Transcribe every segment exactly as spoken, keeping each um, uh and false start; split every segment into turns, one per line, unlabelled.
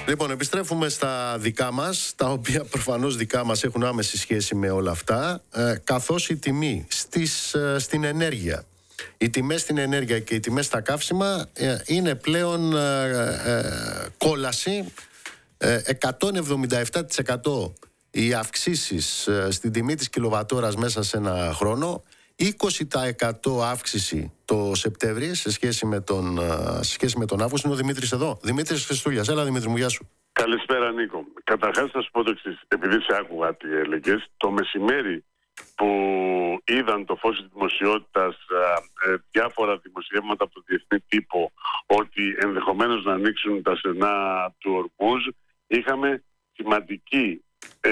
Λοιπόν, επιστρέφουμε στα δικά μας, τα οποία προφανώς δικά μας έχουν άμεση σχέση με όλα αυτά, ε, καθώς η τιμή στις, ε, στην ενέργεια, οι τιμές στην ενέργεια και οι τιμές στα καύσιμα ε, είναι πλέον ε, ε, κόλαση. ε, εκατόν εβδομήντα επτά τοις εκατό οι αυξήσεις ε, στην τιμή της κιλοβατόρας μέσα σε ένα χρόνο, είκοσι τοις εκατό αύξηση το Σεπτέμβρη σε σχέση με τον, σε σχέση με τον Αύγουστο. Είναι ο Δημήτρης εδώ. Δημήτρης Χριστούλιας. Έλα, Δημήτρη μου, γεια σου.
Καλησπέρα, Νίκο. Καταρχάς θα σου πω το εξής. Επειδή σε άκουγα τι έλεγες, το μεσημέρι που είδαν το φως της δημοσιότητας ε, διάφορα δημοσιεύματα από τον διεθνή τύπο ότι ενδεχομένως να ανοίξουν τα στενά του Ορμούζ, είχαμε σημαντική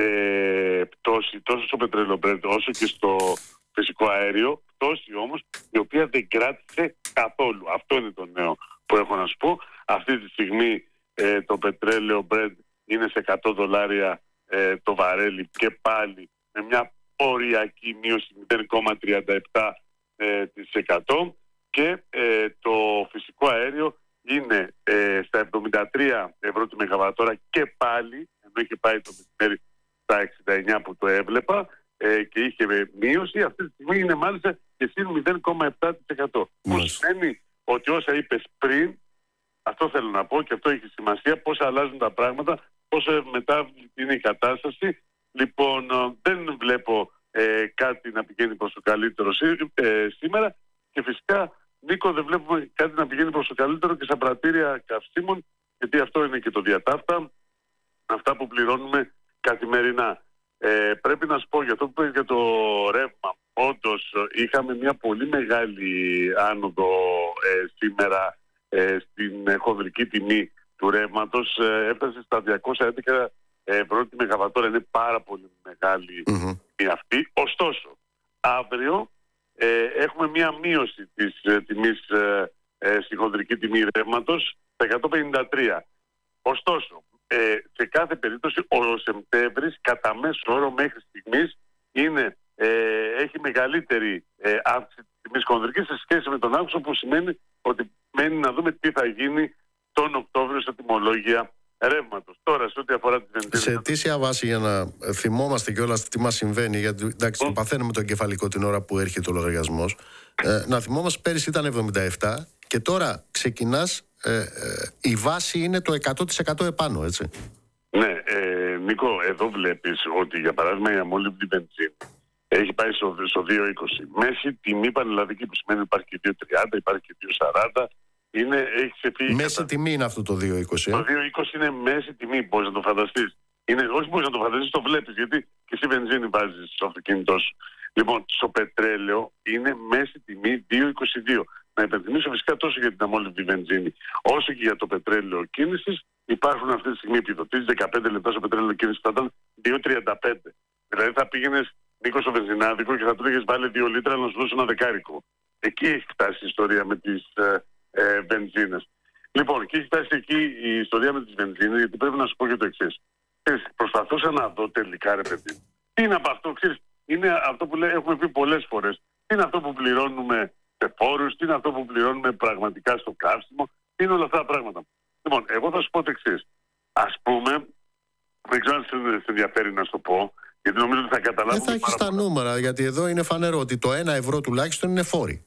ε, πτώση τόσο στο πετρέλαιο όσο και στο φυσικό αέριο, πτώση όμως η οποία δεν κράτησε καθόλου. Αυτό είναι το νέο που έχω να σου πω. Αυτή τη στιγμή ε, το πετρέλαιο Brent είναι σε εκατό δολάρια ε, το βαρέλι και πάλι με μια οριακή μείωση μηδέν κόμμα τριάντα επτά τοις εκατό και ε, το φυσικό αέριο είναι ε, στα εβδομήντα τρία ευρώ τη μεγαβατόρα και πάλι, ενώ είχε πάει το μεσημέρι στα εξήντα εννιά που το έβλεπα ε, και είχε μείωση, αυτή τη στιγμή είναι μάλιστα και συν μηδέν κόμμα επτά τοις εκατό. Που σημαίνει ότι όσα είπες πριν, αυτό θέλω να πω και αυτό έχει σημασία, πώς αλλάζουν τα πράγματα, πόσο μετάβλητη είναι η κατάσταση. Λοιπόν, δεν βλέπω ε, κάτι να πηγαίνει προς το καλύτερο ε, σήμερα και φυσικά, Νίκο, δεν βλέπουμε κάτι να πηγαίνει προς το καλύτερο και στα πρατήρια καυσίμων, γιατί αυτό είναι και το διατάφτα, αυτά που πληρώνουμε καθημερινά. Ε, πρέπει να σου πω για αυτό που είπες για το ρεύμα. Όντως, είχαμε μια πολύ μεγάλη άνοδο ε, σήμερα ε, στην χονδρική τιμή του ρεύματος. Ε, έφτασε στα διακόσια έντεκα ευρώ τη μεγαβατόρα. Είναι πάρα πολύ μεγάλη mm-hmm. η αυτή. Ωστόσο, αύριο ε, έχουμε μια μείωση της ε, τιμής ε, ε, στη χονδρική τιμή ρεύματος στα εκατόν πενήντα τρία. Ωστόσο, ε, σε κάθε περίπτωση ο Σεπτέμβρης κατά μέσο όρο μέχρι στιγμής είναι, ε, έχει μεγαλύτερη ε, αύξηση της τιμής χονδρικής σε σχέση με τον Αύγουστο, που σημαίνει ότι μένει να δούμε τι θα γίνει τον Οκτώβριο στα τιμολόγια ρεύματος. Τώρα, σε ό,τι αφορά τη βενζίνη.
Σε αιτήσια βάση, για να θυμόμαστε κιόλας τι μας συμβαίνει, γιατί εντάξει, mm. το παθαίνουμε το εγκεφαλικό την ώρα που έρχεται ο λογαριασμός. Ε, να θυμόμαστε, πέρυσι ήταν εβδομήντα επτά και τώρα ξεκινάς. Ε, ε, η βάση είναι το εκατό τοις εκατό επάνω, έτσι.
Ναι, ε, Νίκο, εδώ βλέπεις ότι για παράδειγμα η αμόλυβδη βενζίνη έχει πάει στο, στο δύο είκοσι. Μέση τιμή πανελλαδική, που σημαίνει υπάρχει και δύο τριάντα, υπάρχει και δύο σαράντα. Είναι, έχει ξεφύγει.
Μέση κατά... τιμή είναι αυτό το δύο είκοσι. Ε?
Το δύο είκοσι είναι μέση τιμή, μπορείς να το φανταστείς. Είναι, όχι μπορείς να το φανταστείς, το βλέπεις, γιατί και εσύ βενζίνη βάζεις στο αυτοκίνητό σου. Λοιπόν, στο πετρέλαιο είναι μέση τιμή δύο είκοσι δύο. Να υπενθυμίσω φυσικά τόσο για την αμόλυβδη βενζίνη όσο και για το πετρέλαιο κίνησης. Υπάρχουν αυτή τη στιγμή επιδοτήσεις, δεκαπέντε λεπτά στο πετρέλαιο κίνησης θα ήταν δύο τριάντα πέντε. Δηλαδή θα πήγαινες, Νίκο, στο βενζινάδικο και θα του έλεγες βάλε δύο λίτρα να σου δώσω ένα δεκάρικο. Εκεί έχει φτάσει η ιστορία με τις ε, ε, βενζίνες. Λοιπόν, και έχει φτάσει εκεί η ιστορία με τις βενζίνες, γιατί πρέπει να σου πω και το εξής. Προσπαθούσα να δω τελικά, ρε παιδί, τι είναι από αυτό, ξέρεις, είναι αυτό που λέει, έχουμε πει πολλές φορές. Τι είναι αυτό που πληρώνουμε σε φόρους, τι είναι αυτό που πληρώνουμε πραγματικά στο καύσιμο, τι είναι όλα αυτά τα πράγματα. Λοιπόν, εγώ θα σου πω το εξής. Ας πούμε, δεν ξέρω αν σε ενδιαφέρει να σου το πω, γιατί νομίζω ότι θα καταλάβουμε.
Δεν θα έχεις τα νούμερα, γιατί εδώ είναι φανερό ότι το ένα ευρώ τουλάχιστον είναι φόροι.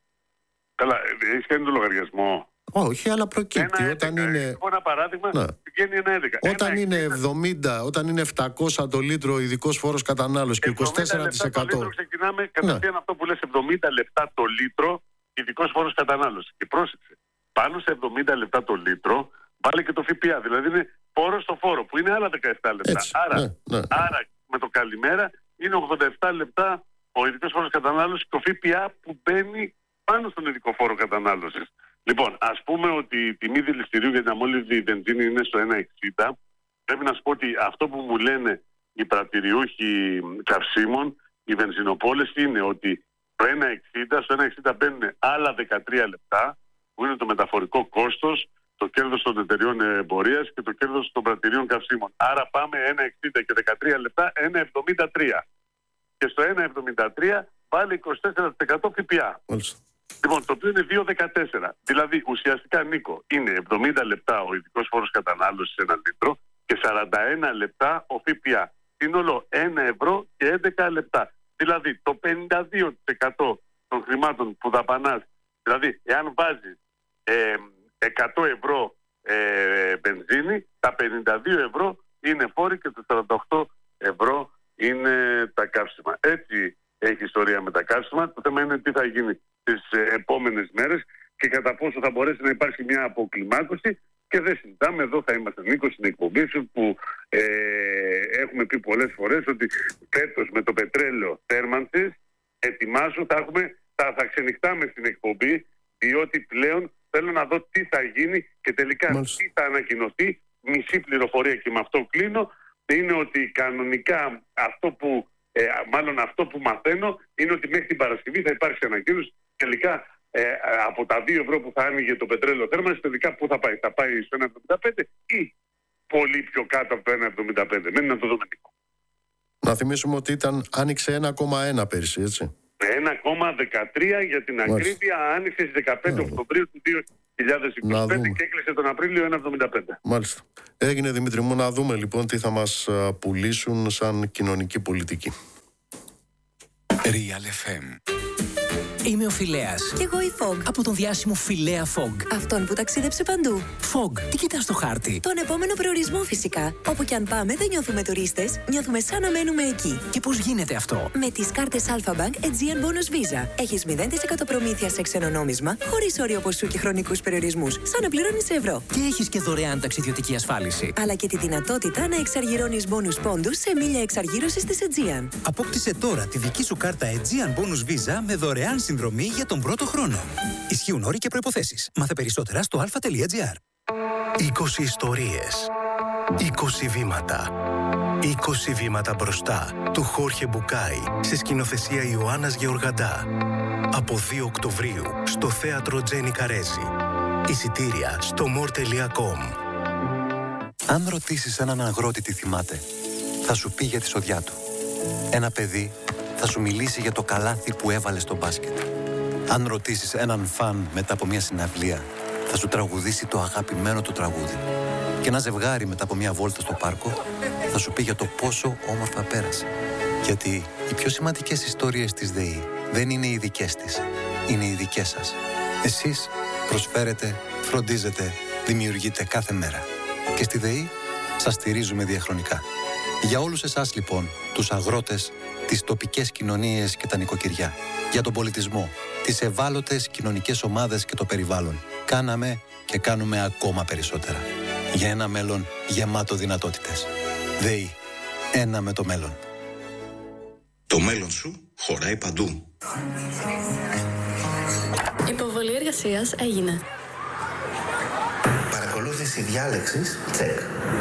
Καλά, έχεις κάνει το λογαριασμό.
Όχι, αλλά προκύπτει.
Ένα
όταν
έντεκα,
είναι.
Ένα παράδειγμα,
ναι.
πηγαίνει ένα έντεκα.
Όταν
ένα
είναι εβδομήντα, όταν είναι επτακόσια το λίτρο ειδικός φόρος κατανάλωσης και είκοσι τέσσερα τοις εκατό.
Το λίτρο ξεκινάμε κατευθείαν ναι. αυτό που λες εβδομήντα λεπτά το λίτρο ειδικός φόρος κατανάλωσης. Και πρόσεξε, πάνω σε εβδομήντα λεπτά το λίτρο βάλε και το ΦΠΑ. Δηλαδή είναι φόρο στο φόρο που είναι άλλα δεκαεπτά λεπτά.
Έτσι,
άρα,
ναι, ναι.
άρα με το καλημέρα είναι ογδόντα επτά λεπτά ο ειδικός φόρος κατανάλωσης και το ΦΠΑ που μπαίνει πάνω στον ειδικό φόρο κατανάλωσης. Λοιπόν, ας πούμε ότι η τιμή δηληστηρίου για την αμόλυβδη βενζίνη είναι στο ένα εξήντα. Πρέπει να σου πω ότι αυτό που μου λένε οι πρατηριούχοι καυσίμων, οι βενζινοπόλες, είναι ότι το ένα εξήντα, στο ένα εξήντα μπαίνουν άλλα δεκατρία λεπτά, που είναι το μεταφορικό κόστος, το κέρδος των εταιριών εμπορίας και το κέρδος των πρατηρίων καυσίμων. Άρα πάμε ένα εξήντα και δεκατρία λεπτά, ένα εβδομήντα τρία. Και στο ένα εβδομήντα τρία βάλει είκοσι τέσσερα τοις εκατό ΦΠΑ.
Μάλιστα.
Λοιπόν, το οποίο είναι δύο δεκατέσσερα. Δηλαδή, ουσιαστικά, Νίκο, είναι εβδομήντα λεπτά ο ειδικός φόρος κατανάλωσης σε ένα λίτρο και σαράντα ένα λεπτά ο ΦΠΑ. Σύνολο ένα ευρώ και έντεκα λεπτά. Δηλαδή, το πενήντα δύο τοις εκατό των χρημάτων που δαπανάς, δηλαδή, εάν βάζεις ε, εκατό ευρώ ε, μπενζίνη, τα πενήντα δύο ευρώ είναι φόροι και τα σαράντα οκτώ ευρώ είναι τα καύσιμα. Έτσι έχει ιστορία με τα καύσιμα. Το θέμα είναι τι θα γίνει τις επόμενες μέρες και κατά πόσο θα μπορέσει να υπάρξει μια αποκλιμάκωση. Και δεν συζητάμε, εδώ θα είμαστε, Νίκο, στην εκπομπή σου, που ε, έχουμε πει πολλές φορές ότι φέτος με το πετρέλαιο θέρμανσης, ετοιμάσου, θα, έχουμε, θα, θα ξενυχτάμε στην εκπομπή, διότι πλέον θέλω να δω τι θα γίνει και τελικά Μάλιστα. τι θα ανακοινωθεί. Μισή πληροφορία, και με αυτό κλείνω, είναι ότι κανονικά αυτό που, ε, μάλλον αυτό που μαθαίνω είναι ότι μέχρι την Παρασκευή θα υπάρξει ανακοίνωση. Τελικά ε, από τα δύο ευρώ που θα άνοιγε το πετρέλαιο θέρμανσης, τελικά πού θα πάει? Θα πάει στο ένα εβδομήντα πέντε ή πολύ πιο κάτω από το ένα εβδομήντα πέντε? Μένει να το δούμε.
Να θυμίσουμε ότι ήταν, άνοιξε ένα κόμμα ένα πέρσι, έτσι.
ένα κόμμα δεκατρία για την Μάλιστα. ακρίβεια, άνοιξε στις δεκαπέντε Οκτωβρίου του δύο χιλιάδες είκοσι πέντε και έκλεισε τον Απρίλιο ένα εβδομήντα πέντε.
Μάλιστα. Έγινε, Δημήτρη μου, να δούμε λοιπόν τι θα μας πουλήσουν σαν κοινωνική πολιτική.
Real εφ εμ. Είμαι ο Φιλέας.
Κι εγώ η Fog.
Από τον διάσημο Φιλέα Fog.
Αυτόν που ταξίδεψε παντού.
Fog, τι κοιτάς στο χάρτη?
Τον επόμενο προορισμό φυσικά. Όπου κι αν πάμε δεν νιώθουμε τουρίστες, νιώθουμε σαν να μένουμε εκεί.
Και πώς γίνεται αυτό?
Με τις κάρτες Alpha Bank Aegean Bonus Visa. Έχεις μηδέν τοις εκατό προμήθεια σε ξένο νόμισμα, χωρίς όριο ποσού και χρονικούς περιορισμούς, σαν να πληρώνεις ευρώ.
Και έχεις και δωρεάν ταξιδιωτική ασφάλιση.
Αλλά και τη δυνατότητα να εξαργυρώνεις bonus πόντους σε μίλια εξαργύρωσης της Aegean.
Απόκτησε τώρα τη δική σου κάρτα Aegean Bonus Visa με δωρεάν συνδρομή για τον πρώτο χρόνο. Ισχύουν όροι και προϋποθέσεις. Μάθε περισσότερα στο αλφα τελεία τζι άρ.
είκοσι ιστορίες. είκοσι βήματα. είκοσι βήματα μπροστά του Χόρχε Μπουκάη σε σκηνοθεσία Ιωάννας Γεωργαντά. Από δύο Οκτωβρίου στο θέατρο Τζένι Καρέζη. Εισιτήρια στο μορ τελεία κομ.
Αν ρωτήσεις έναν αγρότη τι θυμάται, θα σου πει για τη σοδιά του. Ένα παιδί θα σου μιλήσει για το καλάθι που έβαλε στο μπάσκετ. Αν ρωτήσεις έναν φαν μετά από μια συναυλία, θα σου τραγουδήσει το αγαπημένο του τραγούδι. Και ένα ζευγάρι μετά από μια βόλτα στο πάρκο θα σου πει για το πόσο όμορφα πέρασε. Γιατί οι πιο σημαντικές ιστορίες της ΔΕΗ δεν είναι οι δικές της, είναι οι δικές σας. Εσείς προσφέρετε, φροντίζετε, δημιουργείτε κάθε μέρα. Και στη ΔΕΗ σας στηρίζουμε διαχρονικά. Για όλους εσάς λοιπόν, τους αγρότες, τις τοπικές κοινωνίες και τα νοικοκυριά, για τον πολιτισμό, τις ευάλωτες κοινωνικές ομάδες και το περιβάλλον, κάναμε και κάνουμε ακόμα περισσότερα. Για ένα μέλλον γεμάτο δυνατότητες. ΔΕΗ. Ένα με το μέλλον.
Το μέλλον σου χωράει παντού.
Υποβολή εργασίας έγινε.
Παρακολούθηση διάλεξης, τσεκ.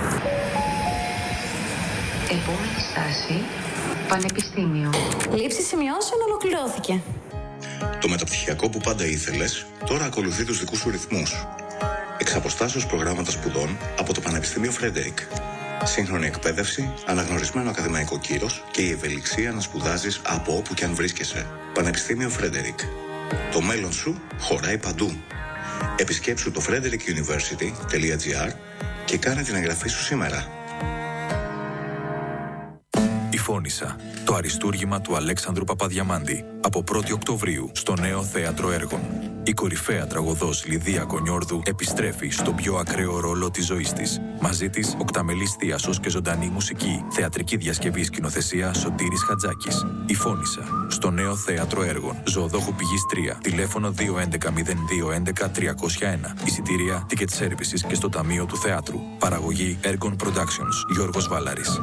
Επόμενη στάση, πανεπιστήμιο.
Λήψη σημειώσεων ολοκληρώθηκε.
Το μεταπτυχιακό που πάντα ήθελες, τώρα ακολουθεί τους δικούς σου ρυθμούς. Εξ αποστάσεως προγράμματα σπουδών από το Πανεπιστήμιο Φρέντερικ. Σύγχρονη εκπαίδευση, αναγνωρισμένο ακαδημαϊκό κύρος και η ευελιξία να σπουδάζεις από όπου και αν βρίσκεσαι. Πανεπιστήμιο Φρέντερικ. Το μέλλον σου χωράει παντού. Επισκέψου το frederick university τελεία τζι άρ και κάνε την εγγραφή σου σήμερα.
Η Φώνισσα, το αριστούργημα του Αλέξανδρου Παπαδιαμάντη, από πρώτη Οκτωβρίου στο Νέο Θέατρο Έργων. Η κορυφαία τραγωδός Λιδία Κονιόρδου επιστρέφει στον πιο ακραίο ρόλο της ζωής της. Μαζί της, οκταμελής θίασος και ζωντανή μουσική, θεατρική διασκευή, σκηνοθεσία Σωτήρης Χατζάκης. Η Φώνισσα, στο Νέο Θέατρο Έργων. Ζωοδόχου Πηγής τρία, τηλέφωνο δύο έντεκα μηδέν δύο έντεκα τριακόσια ένα. Εισιτήρια, ticket services και στο Ταμείο του Θεάτρου. Παραγωγή Ergon Productions. Γιώργος Βάλαρης.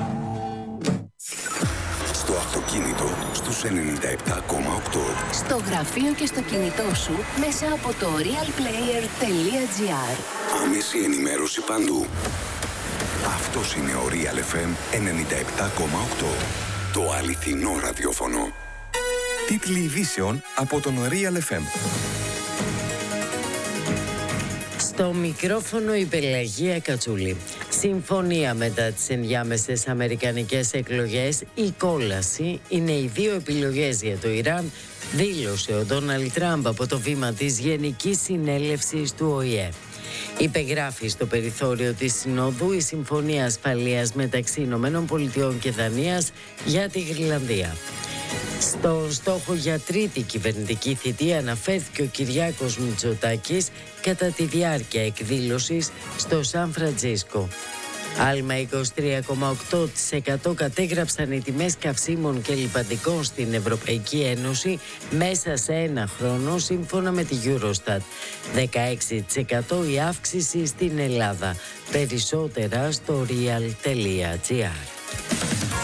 Στο αυτοκίνητο στους ενενήντα επτά κόμμα οκτώ.
Στο γραφείο και στο κινητό σου μέσα από το real player τελεία τζι άρ.
Άμεση ενημέρωση παντού. Αυτός είναι ο Real εφ εμ ενενήντα επτά κόμμα οκτώ. Το αληθινό ραδιόφωνο.
Τίτλοι ειδήσεων από τον Real εφ εμ. Στο μικρόφωνο η Πελαγία Κατσούλη. Συμφωνία μετά τις ενδιάμεσες αμερικανικές εκλογές. Η κόλαση είναι οι δύο επιλογές για το Ιράν, δήλωσε ο Ντόναλντ Τραμπ από το βήμα της Γενικής Συνέλευσης του Ο Η Ε. Υπεγράφει στο περιθώριο της Συνόδου η Συμφωνία Ασφαλείας μεταξύ Ηνωμένων Πολιτειών και Δανίας για τη Γροιλανδία. Στο στόχο για τρίτη κυβερνητική θητεία αναφέρθηκε ο Κυριάκος Μητσοτάκης κατά τη διάρκεια εκδήλωσης στο Σαν Φραντζίσκο. Άλμα είκοσι τρία κόμμα οκτώ τοις εκατό κατέγραψαν οι τιμές καυσίμων και λιπαντικών στην Ευρωπαϊκή Ένωση μέσα σε ένα χρόνο, σύμφωνα με τη Eurostat. δεκαέξι τοις εκατό η αύξηση στην Ελλάδα. Περισσότερα στο real τελεία gr.